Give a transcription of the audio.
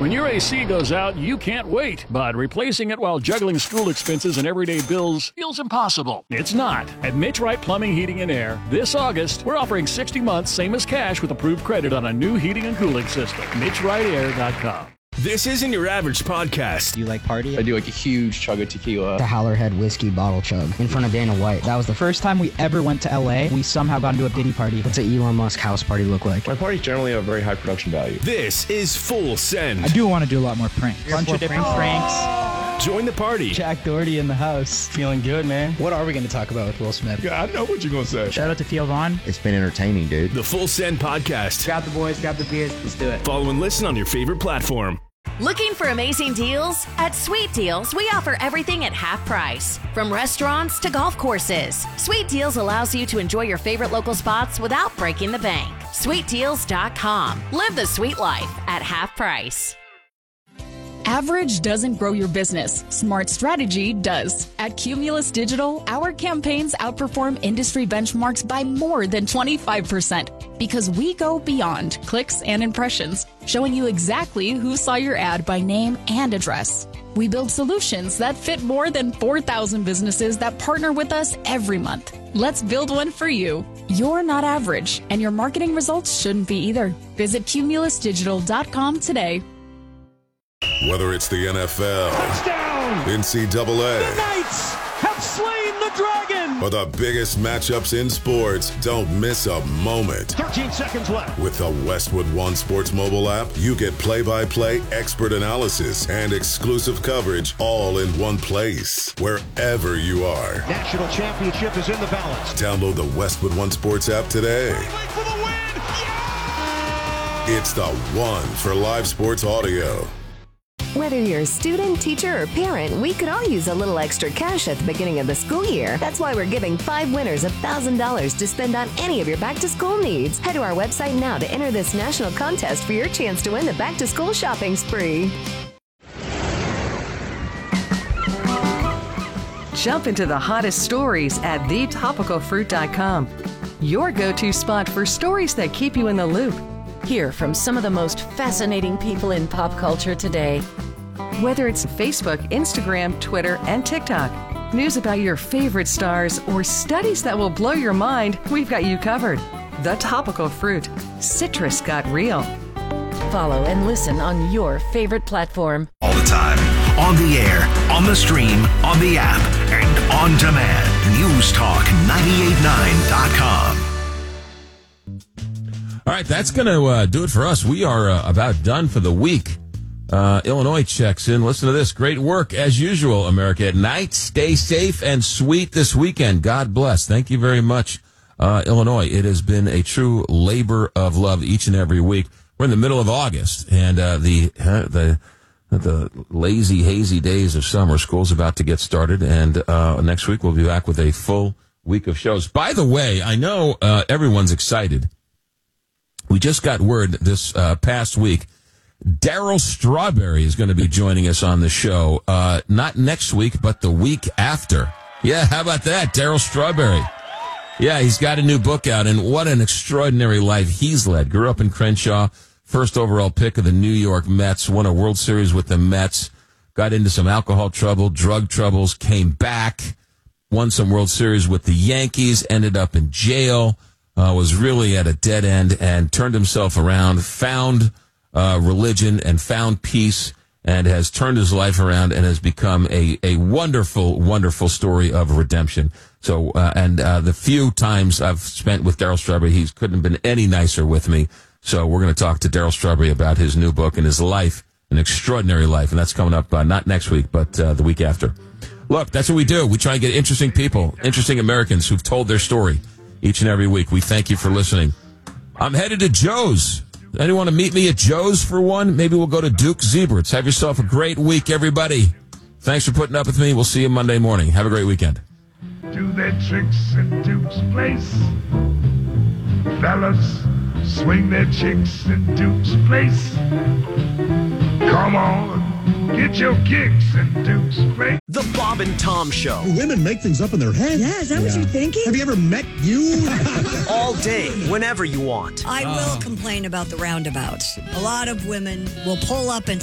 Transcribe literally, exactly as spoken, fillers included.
When your A C goes out, you can't wait, but replacing it while juggling school expenses and everyday bills feels impossible. It's not. At Mitch Wright Plumbing, Heating, and Air, this August, we're offering sixty months, same as cash, with approved credit on a new heating and cooling system. Mitch Wright Air dot com. This isn't your average podcast. Do you like party? I do like a huge chug of tequila. The Howlerhead whiskey bottle chug in front of Dana White. That was the first time we ever went to L A. We somehow got into a Diddy party. What's an Elon Musk house party look like? My parties generally have very high production value. This is Full Send. I do want to do a lot more pranks. A bunch of different pranks. Join the party. Jack Doherty in the house. Feeling good, man. What are we going to talk about with Will Smith? Yeah, I know what you're going to say. Shout out to Theo Vaughn. It's been entertaining, dude. The Full Send podcast. Grab the boys, grab the beers. Let's do it. Follow and listen on your favorite platform. Looking for amazing deals? At Sweet Deals, we offer everything at half price. From restaurants to golf courses, Sweet Deals allows you to enjoy your favorite local spots without breaking the bank. sweet deals dot com. Live the sweet life at half price. Average doesn't grow your business. Smart strategy does. At Cumulus Digital, our campaigns outperform industry benchmarks by more than twenty-five percent because we go beyond clicks and impressions, showing you exactly who saw your ad by name and address. We build solutions that fit more than four thousand businesses that partner with us every month. Let's build one for you. You're not average, and your marketing results shouldn't be either. Visit cumulus digital dot com today. Whether it's the N F L, touchdown, N C double A, the Knights have slain the dragon, or the biggest matchups in sports, don't miss a moment. thirteen seconds left. With the Westwood One Sports mobile app, you get play-by-play expert analysis and exclusive coverage all in one place, wherever you are. National championship is in the balance. Download the Westwood One Sports app today. For the win. Yeah! It's the one for live sports audio. Whether you're a student, teacher, or parent, we could all use a little extra cash at the beginning of the school year. That's why we're giving five winners one thousand dollars to spend on any of your back-to-school needs. Head to our website now to enter this national contest for your chance to win the back-to-school shopping spree. Jump into the hottest stories at the topical fruit dot com. Your go-to spot for stories that keep you in the loop. Hear from some of the most fascinating people in pop culture today. Whether it's Facebook, Instagram, Twitter, and TikTok, news about your favorite stars, or studies that will blow your mind, we've got you covered. The Topical Fruit. Citrus got real. Follow and listen on your favorite platform. All the time. On the air, on the stream, on the app, and on demand. News Talk ninety-eight point nine dot com. All right, that's going to uh, do it for us. We are uh, about done for the week. Uh, Illinois checks in. Listen to this. Great work, as usual, America at Night. Stay safe and sweet this weekend. God bless. Thank you very much, uh, Illinois. It has been a true labor of love each and every week. We're in the middle of August, and uh, the uh, the the lazy, hazy days of summer. School's about to get started, and uh, next week we'll be back with a full week of shows. By the way, I know uh, everyone's excited. We just got word this uh, past week, Darryl Strawberry is going to be joining us on the show, uh, not next week, but the week after. Yeah, how about that, Darryl Strawberry? Yeah, he's got a new book out, and what an extraordinary life he's led. Grew up in Crenshaw, first overall pick of the New York Mets, won a World Series with the Mets, got into some alcohol trouble, drug troubles, came back, won some World Series with the Yankees, ended up in jail. Uh, was really at a dead end and turned himself around, found uh, religion and found peace, and has turned his life around and has become a, a wonderful, wonderful story of redemption. So, uh, and uh, the few times I've spent with Darryl Strawberry, he couldn't have been any nicer with me. So we're going to talk to Darryl Strawberry about his new book and his life, an extraordinary life, and that's coming up uh, not next week, but uh, the week after. Look, that's what we do. We try and get interesting people, interesting Americans who've told their story each and every week. We thank you for listening. I'm headed to Joe's. Anyone want to meet me at Joe's for one? Maybe we'll go to Duke Zebert's. Have yourself a great week, everybody. Thanks for putting up with me. We'll see you Monday morning. Have a great weekend. Do their tricks in Duke's place. Fellas, swing their chicks in Duke's place. Come on, get your kicks in Duke's place. The Bob and Tom Show. Women make things up in their heads. Yeah, is that yeah. what you're thinking? Have you ever met you? All day, whenever you want. I will uh. complain about the roundabouts. A lot of women will pull up and